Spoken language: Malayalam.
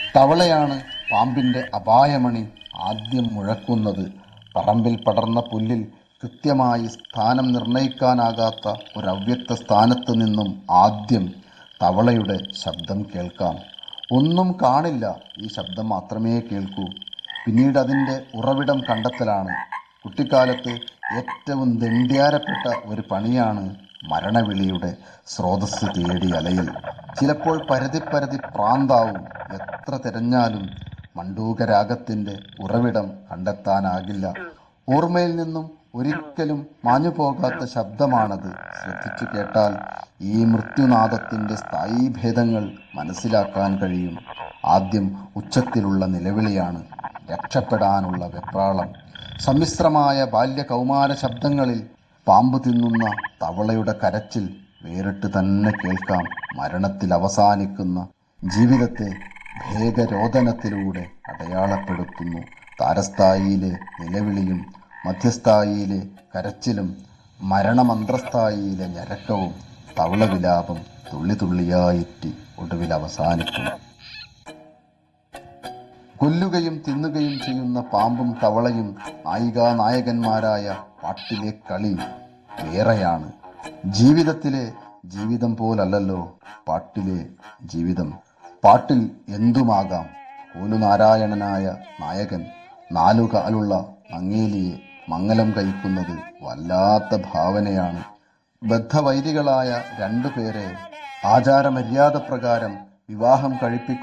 തവളയാണ് പാമ്പിൻ്റെ അപായമണി ആദ്യം മുഴക്കുന്നത്. പറമ്പിൽ പടർന്ന പുല്ലിൽ കൃത്യമായി സ്ഥാനം നിർണയിക്കാനാകാത്ത ഒരവ്യക്ത സ്ഥാനത്ത് നിന്നും ആദ്യം തവളയുടെ ശബ്ദം കേൾക്കാം. ഒന്നും കാണില്ല, ഈ ശബ്ദം മാത്രമേ കേൾക്കൂ. പിന്നീട് അതിൻ്റെ ഉറവിടം കണ്ടെത്തലാണ്. കുട്ടിക്കാലത്ത് ഏറ്റവും ദണ്ഡ്യാരപ്പെട്ട ഒരു പണിയാണ് മരണവിളിയുടെ സ്രോതസ്സ് തേടി അലയൽ. ചിലപ്പോൾ പരതി പ്രാന്താവും. എത്ര തിരഞ്ഞാലും മണ്ടൂകരാഗത്തിൻ്റെ ഉറവിടം കണ്ടെത്താനാകില്ല. ഓർമ്മയിൽ നിന്നും ഒരിക്കലും മാഞ്ഞുപോകാത്ത ശബ്ദമാണത്. ശ്രദ്ധിച്ചു കേട്ടാൽ ഈ മൃത്യുനാദത്തിൻ്റെ സ്ഥായീഭേദങ്ങൾ മനസ്സിലാക്കാൻ കഴിയും. ആദ്യം ഉച്ചത്തിലുള്ള നിലവിളിയാണ്, രക്ഷപ്പെടാനുള്ള വെപ്രാളം. സമ്മിശ്രമായ ബാല്യകൗമാര ശബ്ദങ്ങളിൽ പാമ്പ് തിന്നുന്ന തവളയുടെ കരച്ചിൽ വേറിട്ട് തന്നെ കേൾക്കാം. മരണത്തിൽ അവസാനിക്കുന്ന ജീവിതത്തെ ഭേദരോദനത്തിലൂടെ അടയാളപ്പെടുത്തുന്നു. താരസ്ഥായിയിലെ നിലവിളിയും മധ്യസ്ഥായിയിലെ കരച്ചിലും മരണമന്ത്രസ്ഥായിയിലെ ഞരക്കവും തവളവിലാപം തുള്ളി തുള്ളിയായിറ്റി ഒടുവിൽ അവസാനിക്കുന്നു. കൊല്ലുകയും തിന്നുകയും ചെയ്യുന്ന പാമ്പും തവളയും നായികാനായകന്മാരായ പാട്ടിലെ കളി വേറെയാണ്. ജീവിതത്തിലെ ജീവിതം പോലല്ലല്ലോ പാട്ടിലെ ജീവിതം. പാട്ടിൽ എന്തുമാകാം. കോലുനാരായണനായ നായകൻ നാലുകാലുള്ള മങ്ങേലിയെ മംഗലം കഴിക്കുന്നത് വല്ലാത്ത ഭാവനയാണ്. ബദ്ധവൈരികളായ രണ്ടുപേരെ ആചാരമര്യാദ പ്രകാരം വിവാഹം കഴിപ്പിക്കും